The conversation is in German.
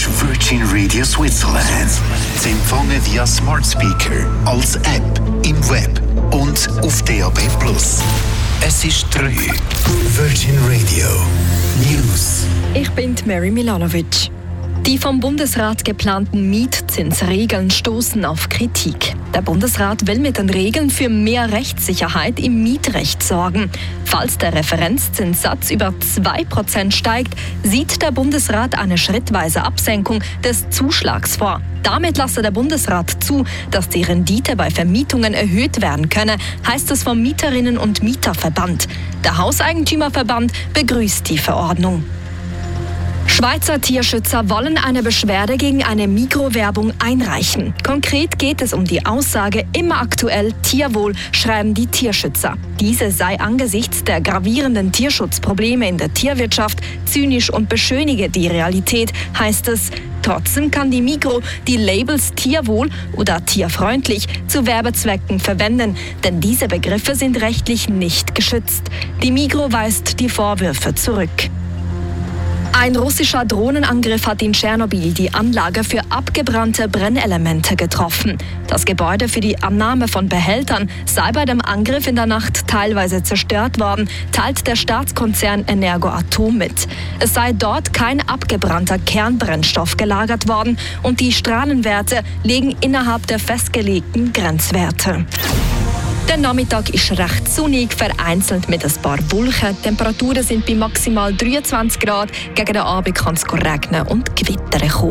Virgin Radio Switzerland. Sie empfangen via Smart Speaker, als App, im Web und auf DAB+. Es ist 3. Virgin Radio News. Ich bin Mary Milanovic. Die vom Bundesrat geplanten Mietzinsregeln stoßen auf Kritik. Der Bundesrat will mit den Regeln für mehr Rechtssicherheit im Mietrecht sorgen. Falls der Referenzzinssatz über 2% steigt, sieht der Bundesrat eine schrittweise Absenkung des Zuschlags vor. Damit lasse der Bundesrat zu, dass die Rendite bei Vermietungen erhöht werden könne, heißt es vom Mieterinnen- und Mieterverband. Der Hauseigentümerverband begrüßt die Verordnung. Schweizer Tierschützer wollen eine Beschwerde gegen eine Mikrowerbung einreichen. Konkret geht es um die Aussage „immer aktuell, Tierwohl“, schreiben die Tierschützer. Diese sei angesichts der gravierenden Tierschutzprobleme in der Tierwirtschaft zynisch und beschönige die Realität, heißt es. Trotzdem kann die Mikro die Labels Tierwohl oder tierfreundlich zu Werbezwecken verwenden, denn diese Begriffe sind rechtlich nicht geschützt. Die Mikro weist die Vorwürfe zurück. Ein russischer Drohnenangriff hat in Tschernobyl die Anlage für abgebrannte Brennelemente getroffen. Das Gebäude für die Annahme von Behältern sei bei dem Angriff in der Nacht teilweise zerstört worden, teilt der Staatskonzern Energoatom mit. Es sei dort kein abgebrannter Kernbrennstoff gelagert worden und die Strahlenwerte liegen innerhalb der festgelegten Grenzwerte. Der Nachmittag ist recht sonnig, vereinzelt mit ein paar Wolken. Die Temperaturen sind bei maximal 23 Grad. Gegen den Abend kann es regnen und gewittern kommen.